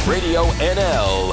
Radio NL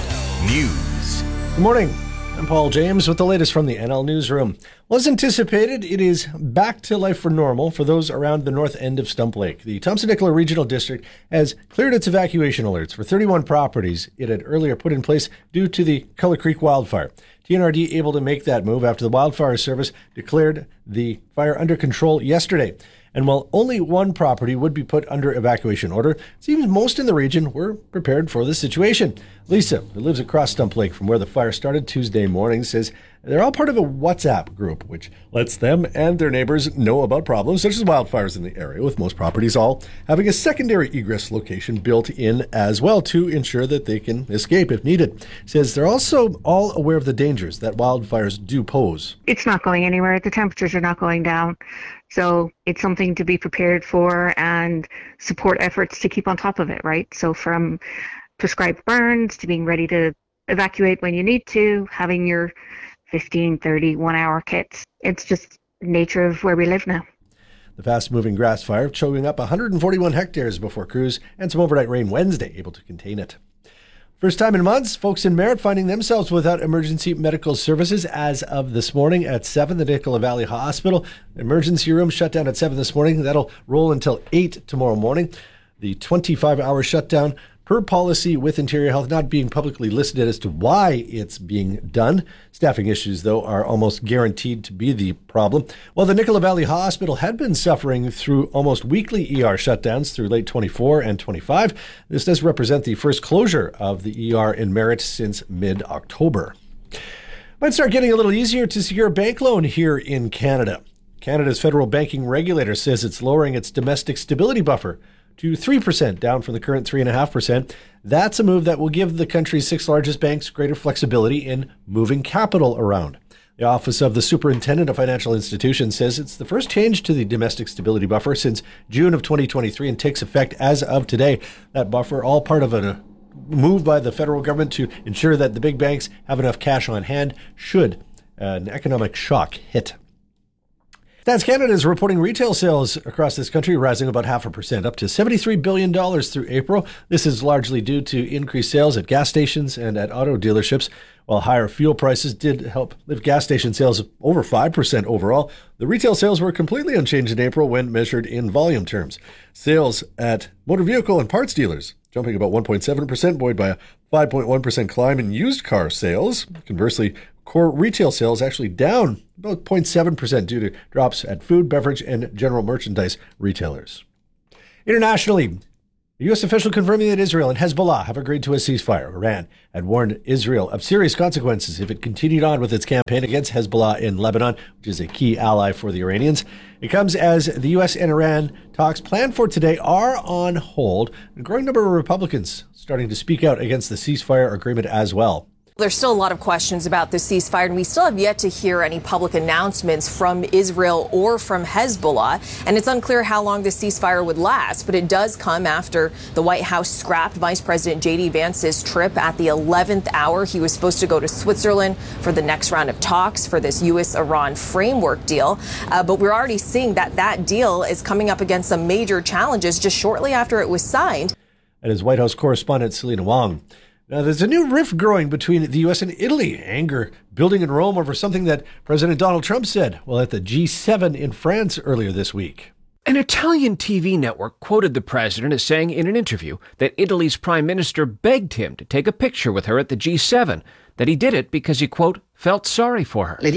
News. Good morning. I'm Paul James with the latest from the NL Newsroom. Well, as anticipated, it is back to life for normal for those around the north end of Stump Lake. The Thompson-Nicola Regional District has cleared its evacuation alerts for 31 properties it had earlier put in place due to the Culler Creek wildfire. TNRD able to make that move after the Wildfire Service declared the fire under control yesterday. And while only one property would be put under evacuation order, it seems most in the region were prepared for the situation. Lisa, who lives across Stump Lake from where the fire started Tuesday morning, says they're all part of a WhatsApp group, which lets them and their neighbors know about problems such as wildfires in the area, with most properties all having a secondary egress location built in as well to ensure that they can escape if needed. Says they're also all aware of the dangers that wildfires do pose. It's not going anywhere. The temperatures are not going down. So it's something to be prepared for and support efforts to keep on top of it, right? So from prescribed burns to being ready to evacuate when you need to, having your 15, 30, 1-hour kits. It's just nature of where we live now. The fast-moving grass fire choking up 141 hectares before crews and some overnight rain Wednesday able to contain it. First time in months, folks in Merritt finding themselves without emergency medical services as of this morning at 7, the Nicola Valley Hospital. The emergency room shut down at 7 this morning. That'll roll until 8 tomorrow morning. The 25-hour shutdown per policy with Interior Health not being publicly listed as to why it's being done. Staffing issues, though, are almost guaranteed to be the problem. While the Nicola Valley Hospital had been suffering through almost weekly ER shutdowns through late 24 and 25, this does represent the first closure of the ER in Merritt since mid-October. Might start getting a little easier to secure a bank loan here in Canada. Canada's federal banking regulator says it's lowering its domestic stability buffer to 3%, down from the current 3.5%. That's a move that will give the country's 6 largest banks greater flexibility in moving capital around. The Office of the Superintendent of Financial Institutions says it's the first change to the domestic stability buffer since June of 2023 and takes effect as of today. That buffer, all part of a move by the federal government to ensure that the big banks have enough cash on hand should an economic shock hit. Stats Canada is reporting retail sales across this country rising about 0.5%, up to $73 billion through April. This is largely due to increased sales at gas stations and at auto dealerships. While higher fuel prices did help lift gas station sales over 5% overall, the retail sales were completely unchanged in April when measured in volume terms. Sales at motor vehicle and parts dealers jumping about 1.7%, buoyed by a 5.1% climb in used car sales. Conversely, core retail sales actually down about 0.7% due to drops at food, beverage, and general merchandise retailers. Internationally, a U.S. official confirming that Israel and Hezbollah have agreed to a ceasefire. Iran had warned Israel of serious consequences if it continued on with its campaign against Hezbollah in Lebanon, which is a key ally for the Iranians. It comes as the U.S. and Iran talks planned for today are on hold. A growing number of Republicans starting to speak out against the ceasefire agreement as well. There's still a lot of questions about the ceasefire, and we still have yet to hear any public announcements from Israel or from Hezbollah. And it's unclear how long the ceasefire would last, but it does come after the White House scrapped Vice President J.D. Vance's trip at the 11th hour. He was supposed to go to Switzerland for the next round of talks for this U.S.-Iran framework deal. But we're already seeing that that deal is coming up against some major challenges just shortly after it was signed. That is White House correspondent Selena Wong. Now, there's a new rift growing between the U.S. and Italy, anger building in Rome over something that President Donald Trump said while at the G7 in France earlier this week. An Italian TV network quoted the president as saying in an interview that Italy's prime minister begged him to take a picture with her at the G7, that he did it because he, quote, felt sorry for her.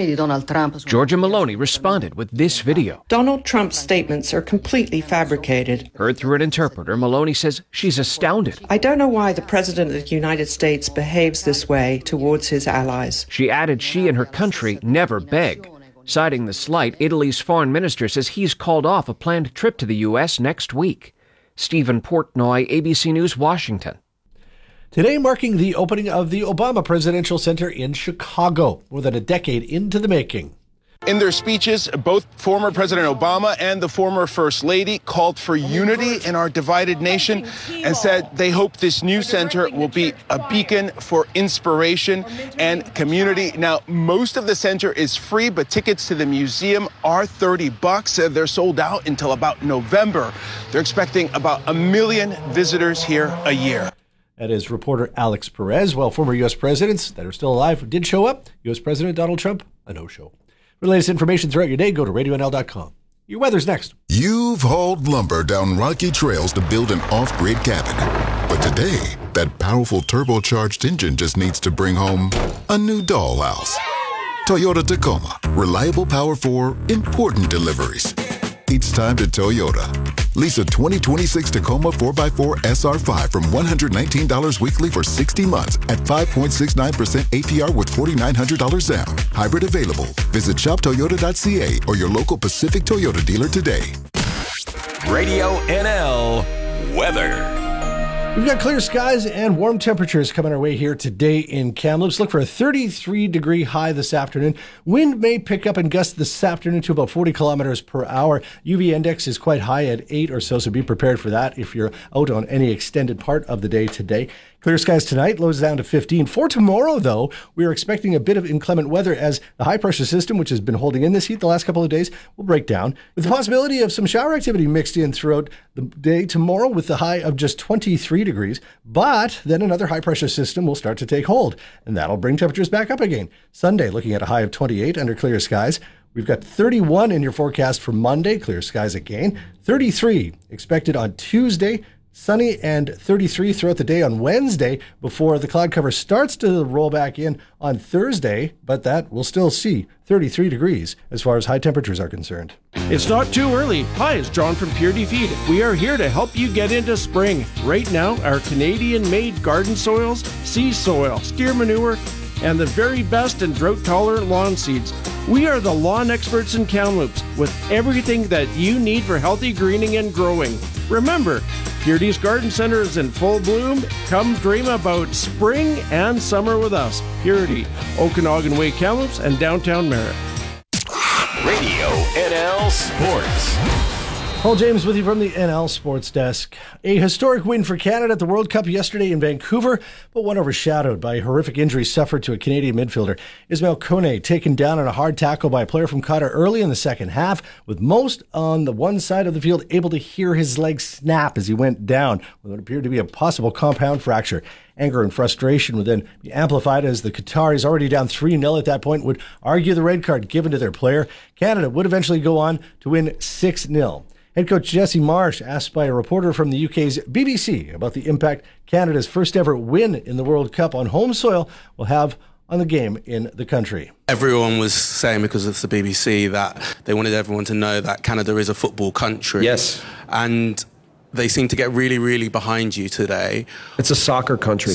Giorgia Meloni responded with this video. Donald Trump's statements are completely fabricated. Heard through an interpreter, Meloni says she's astounded. I don't know why the President of the United States behaves this way towards his allies. She added she and her country never beg. Citing the slight, Italy's foreign minister says he's called off a planned trip to the U.S. next week. Stephen Portnoy, ABC News, Washington. Today marking the opening of the Obama Presidential Center in Chicago, more than a decade into the making. In their speeches, both former President Obama and the former First Lady called for unity in our divided nation and said they hope this new center will be a beacon for inspiration and community. Now, most of the center is free, but tickets to the museum are $30. They're sold out until about November. They're expecting about 1 million visitors here a year. That is reporter Alex Perez. While former U.S. presidents that are still alive did show up, U.S. President Donald Trump, a no-show. For the latest information throughout your day, go to RadioNL.com. Your weather's next. You've hauled lumber down rocky trails to build an off-grid cabin. But today, that powerful turbocharged engine just needs to bring home a new dollhouse. Toyota Tacoma. Reliable power for important deliveries. It's time to Toyota. Lease a 2026 Tacoma 4x4 SR5 from $119 weekly for 60 months at 5.69% APR with $4,900 down. Hybrid available. Visit shoptoyota.ca or your local Pacific Toyota dealer today. Radio NL weather. We've got clear skies and warm temperatures coming our way here today in Kamloops. Look for a 33-degree high this afternoon. Wind may pick up and gust this afternoon to about 40 kilometers per hour. UV index is quite high at 8 or so be prepared for that if you're out on any extended part of the day today. Clear skies tonight, lows down to 15. For tomorrow, though, we are expecting a bit of inclement weather as the high-pressure system, which has been holding in this heat the last couple of days, will break down, with the possibility of some shower activity mixed in throughout the day tomorrow with the high of just 23 degrees. But then another high-pressure system will start to take hold, and that'll bring temperatures back up again. Sunday, looking at a high of 28 under clear skies. We've got 31 in your forecast for Monday, clear skies again. 33 expected on Tuesday. Sunny and 33 throughout the day on Wednesday before the cloud cover starts to roll back in on Thursday, but that we'll still see 33 degrees as far as high temperatures are concerned. It's not too early. Hi, it's John from Purity Feed. We are here to help you get into spring. Right now, our Canadian-made garden soils, sea soil, steer manure, and the very best in drought-tolerant lawn seeds. We are the lawn experts in Kamloops with everything that you need for healthy greening and growing. Remember, Purity's Garden Center is in full bloom. Come dream about spring and summer with us. Purity, Okanagan Way, Kamloops, and downtown Merritt. Radio NL Sports. Paul James with you from the NL Sports Desk. A historic win for Canada at the World Cup yesterday in Vancouver, but one overshadowed by a horrific injury suffered to a Canadian midfielder. Ismail Kone taken down on a hard tackle by a player from Qatar early in the second half, with most on the one side of the field able to hear his leg snap as he went down, with what appeared to be a possible compound fracture. Anger and frustration would then be amplified as the Qataris, already down 3-0 at that point, would argue the red card given to their player. Canada would eventually go on to win 6-0. Head coach Jesse Marsh asked by a reporter from the UK's BBC about the impact Canada's first ever win in the World Cup on home soil will have on the game in the country. Everyone was saying, because it's the BBC, that they wanted everyone to know that Canada is a football country. Yes. And they seem to get really, really behind you today. It's a soccer country.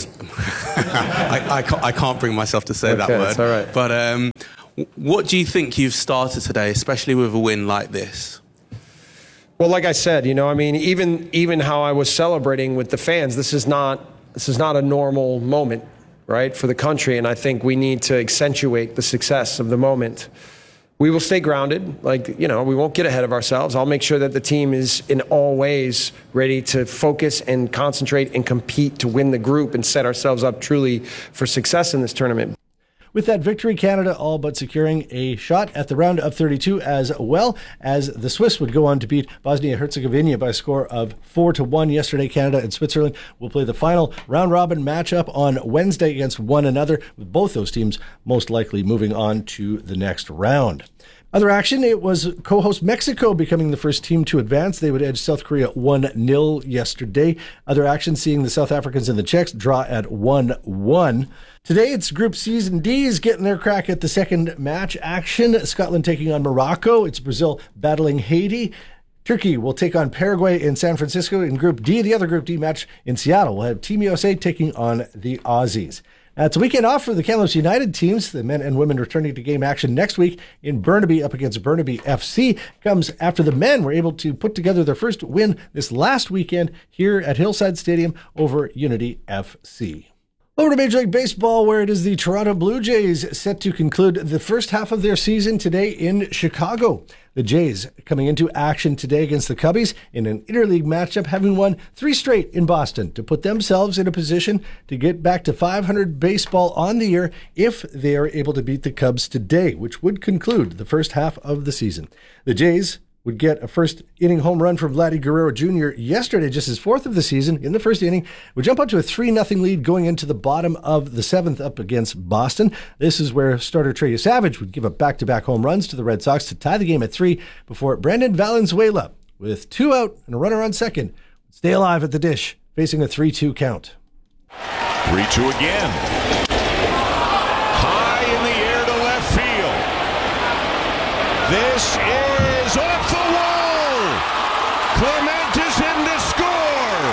I can't bring myself to say that word. That's all right. But what do you think you've started today, especially with a win like this? Well, like I said, even how I was celebrating with the fans, this is not a normal moment, right, for the country. And I think we need to accentuate the success of the moment. We will stay grounded. We won't get ahead of ourselves. I'll make sure that the team is in all ways ready to focus and concentrate and compete to win the group and set ourselves up truly for success in this tournament. With that victory, Canada all but securing a shot at the round of 32, as well as the Swiss would go on to beat Bosnia-Herzegovina by a score of 4-1 yesterday. Canada and Switzerland will play the final round-robin matchup on Wednesday against one another, with both those teams most likely moving on to the next round. Other action, it was co-host Mexico becoming the first team to advance. They would edge South Korea 1-0 yesterday. Other action, seeing the South Africans and the Czechs draw at 1-1. Today, it's Group C's and D's getting their crack at the second match action. Scotland taking on Morocco. It's Brazil battling Haiti. Turkey will take on Paraguay in San Francisco in Group D. The other Group D match in Seattle will have Team USA taking on the Aussies. It's a weekend off for the Kamloops United teams. The men and women returning to game action next week in Burnaby up against Burnaby FC. Comes after the men were able to put together their first win this last weekend here at Hillside Stadium over Unity FC. Over to Major League Baseball, where it is the Toronto Blue Jays set to conclude the first half of their season today in Chicago. The Jays coming into action today against the Cubbies in an interleague matchup, having won 3 straight in Boston to put themselves in a position to get back to 500 baseball on the year if they are able to beat the Cubs today, which would conclude the first half of the season. The Jays would get a first inning home run from Vladdy Guerrero Jr. yesterday, just his 4th of the season in the first inning. Would jump up to a 3-0 lead going into the bottom of the 7th up against Boston. This is where starter Trey Savage would give up back-to-back home runs to the Red Sox to tie the game at 3 before Brandon Valenzuela, with 2 out and a runner on second, would stay alive at the dish, facing a 3-2 count. 3-2 again. High in the air to left field. This is off the wall. Clement is in to score.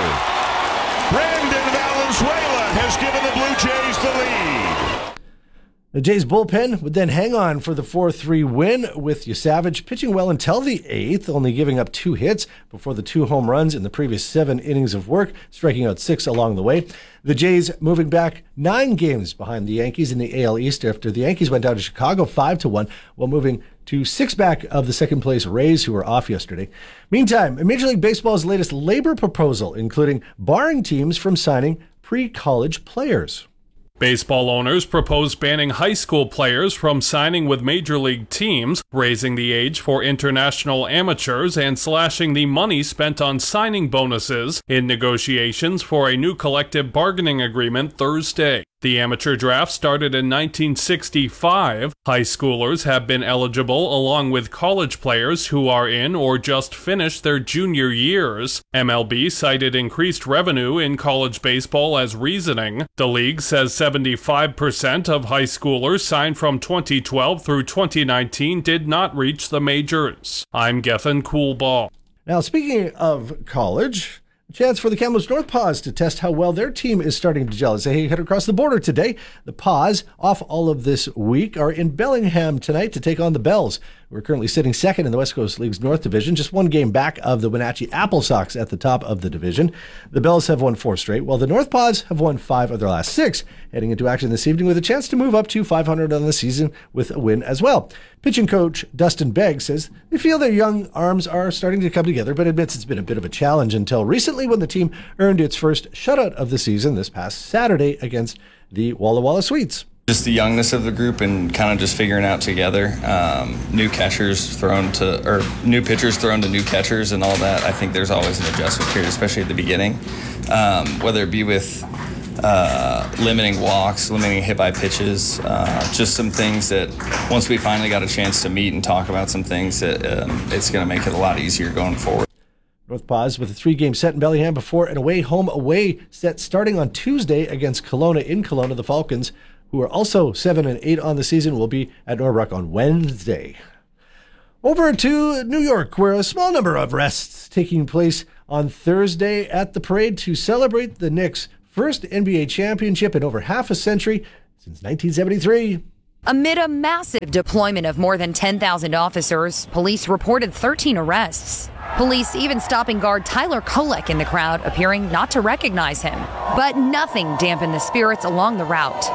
Brandon Valenzuela has given the Blue Jays the lead. The Jays bullpen would then hang on for the 4-3 win, with Savage pitching well until the 8th, only giving up 2 hits before the 2 home runs in the previous 7 innings of work, striking out 6 along the way. The Jays moving back 9 games behind the Yankees in the AL East after the Yankees went down to Chicago 5-1, while moving to 6 back of the second-place Rays, who were off yesterday. Meantime, Major League Baseball's latest labor proposal, including barring teams from signing pre-college players. Baseball owners propose banning high school players from signing with major league teams, raising the age for international amateurs, and slashing the money spent on signing bonuses in negotiations for a new collective bargaining agreement Thursday. The amateur draft started in 1965. High schoolers have been eligible along with college players who are in or just finished their junior years. MLB cited increased revenue in college baseball as reasoning. The league says 75% of high schoolers signed from 2012 through 2019 did not reach the majors. I'm Gethin Coolbaugh. Now, speaking of college, a chance for the Kamloops North Paws to test how well their team is starting to gel as they head across the border today. The Paws, off all of this week, are in Bellingham tonight to take on the Bells. We're currently sitting second in the West Coast League's North Division, just 1 game back of the Wenatchee Apple Sox at the top of the division. The Bells have won 4 straight, while the North Paws have won 5 of their last 6, heading into action this evening with a chance to move up to 500 on the season with a win as well. Pitching coach Dustin Begg says they feel their young arms are starting to come together, but admits it's been a bit of a challenge until recently when the team earned its first shutout of the season this past Saturday against the Walla Walla Sweets. Just the youngness of the group and kind of just figuring out together. New pitchers thrown to new catchers and all that. I think there's always an adjustment period, especially at the beginning. Whether it be with limiting walks, limiting hit by pitches, just some things that once we finally got a chance to meet and talk about some things, that it's going to make it a lot easier going forward. North Paws with a 3-game set in Bellingham before an away set starting on Tuesday against Kelowna in Kelowna. The Falcons, who are also 7-8 on the season, will be at Norbrook on Wednesday. Over to New York, where a small number of rests taking place on Thursday at the parade to celebrate the Knicks' first NBA championship in over half a century since 1973. Amid a massive deployment of more than 10,000 officers, police reported 13 arrests. Police even stopping guard Tyler Kolek in the crowd, appearing not to recognize him. But nothing dampened the spirits along the route.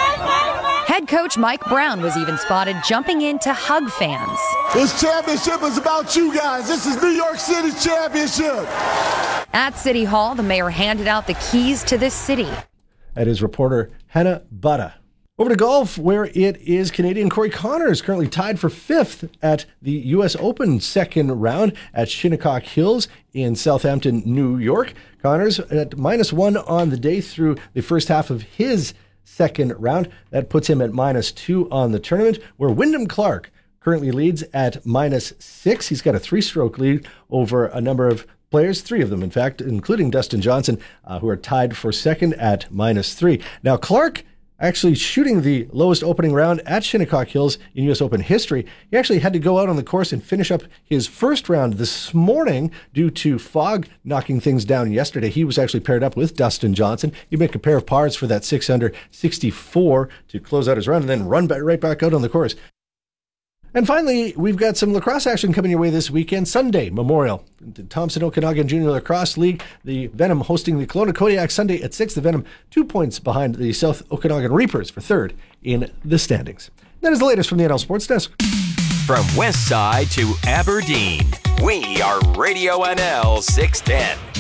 Head coach Mike Brown was even spotted jumping in to hug fans. This championship is about you guys. This is New York City's championship. At City Hall, the mayor handed out the keys to this city. That is reporter Hannah Butta. Over to golf, where it is Canadian Corey Connors currently tied for 5th at the U.S. Open second round at Shinnecock Hills in Southampton, New York. Connors at -1 on the day through the first half of his second round. That puts him at -2 on the tournament, where Wyndham Clark currently leads at -6. He's got a 3-stroke lead over a number of players, 3 of them, in fact, including Dustin Johnson, who are tied for second at -3. Now, Clark actually shooting the lowest opening round at Shinnecock Hills in U.S. Open history. He actually had to go out on the course and finish up his first round this morning due to fog knocking things down yesterday. He was actually paired up with Dustin Johnson. He'd make a pair of pars for that 6-under 64 to close out his run and then run right back out on the course. And finally, we've got some lacrosse action coming your way this weekend. Sunday, Memorial, the Thompson Okanagan Junior Lacrosse League. The Venom hosting the Kelowna Kodiak Sunday at 6. The Venom 2 points behind the South Okanagan Reapers for 3rd in the standings. That is the latest from the NL Sports Desk. From West Side to Aberdeen, we are Radio NL 610.